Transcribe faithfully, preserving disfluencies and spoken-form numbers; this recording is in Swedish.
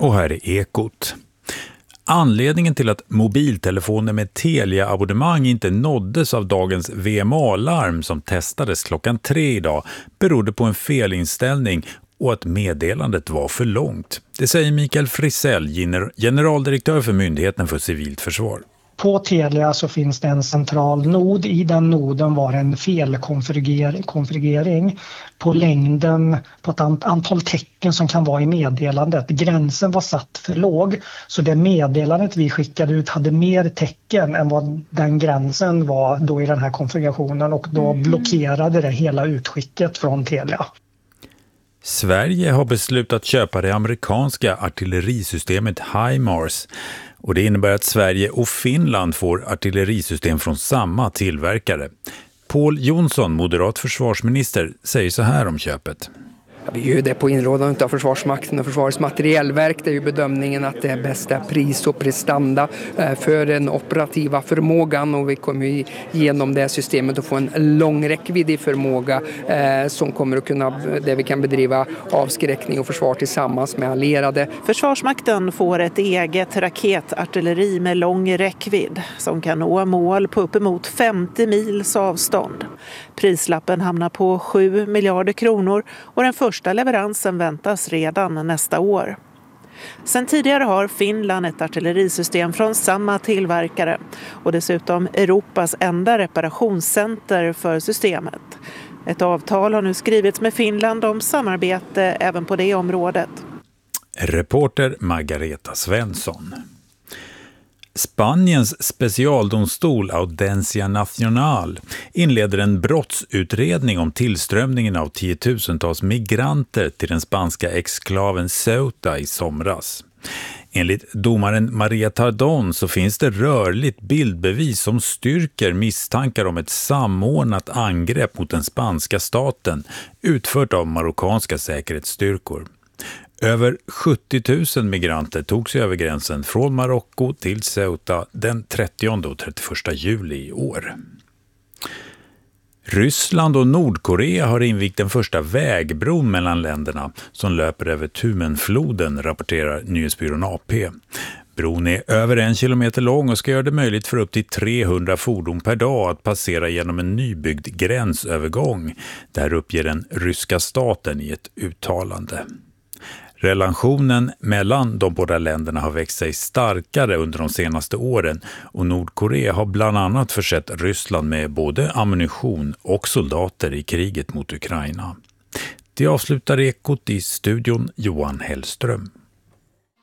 Och här är Ekot. Anledningen till att mobiltelefoner med Telia-abonnemang inte nåddes av dagens V M A-larm som testades klockan tre idag berodde på en felinställning och att meddelandet var för långt. Det säger Mikael Frisell, generaldirektör för Myndigheten för civilt försvar. På Telia så finns det en central nod. I den noden var en felkonfigurering på längden på ett antal tecken som kan vara i meddelandet. Gränsen var satt för låg, så det meddelandet vi skickade ut hade mer tecken än vad den gränsen var då i den här konfigurationen, och då blockerade det hela utskicket från Telia. Sverige har beslutat köpa det amerikanska artillerisystemet HIMARS. Och det innebär att Sverige och Finland får artillerisystem från samma tillverkare. Pål Jonsson, moderat försvarsminister, säger så här om köpet. Vi gör det på inrådan av Försvarsmakten och Försvarets materiellverk. Det är ju bedömningen att det är bästa pris och prestanda för den operativa förmågan, och vi kommer genom det systemet att få en lång räckviddig förmåga som kommer att kunna, där vi kan bedriva avskräckning och försvar tillsammans med allierade. Försvarsmakten får ett eget raketartilleri med lång räckvidd som kan nå mål på uppemot femtio mils avstånd. Prislappen hamnar på sju miljarder kronor och den första leveransen väntas redan nästa år. Sen tidigare har Finland ett artillerisystem från samma tillverkare och dessutom Europas enda reparationscenter för systemet. Ett avtal har nu skrivits med Finland om samarbete även på det området. Reporter Margareta Svensson. Spaniens specialdomstol Audiencia Nacional inleder en brottsutredning om tillströmningen av tiotusentals migranter till den spanska exklaven Ceuta i somras. Enligt domaren Maria Tardón så finns det rörligt bildbevis som styrker misstankar om ett samordnat angrepp mot den spanska staten utfört av marockanska säkerhetsstyrkor. Över sjuttio tusen migranter tog sig över gränsen från Marocko till Ceuta den trettionde och trettioförsta juli i år. Ryssland och Nordkorea har invigt den första vägbron mellan länderna som löper över Tumenfloden, rapporterar nyhetsbyrån A P. Bron är över en kilometer lång och ska göra det möjligt för upp till trehundra fordon per dag att passera genom en nybyggd gränsövergång. Där uppger den ryska staten i ett uttalande. Relationen mellan de båda länderna har växt sig starkare under de senaste åren och Nordkorea har bland annat försett Ryssland med både ammunition och soldater i kriget mot Ukraina. Det avslutar Ekot, i studion Johan Hellström.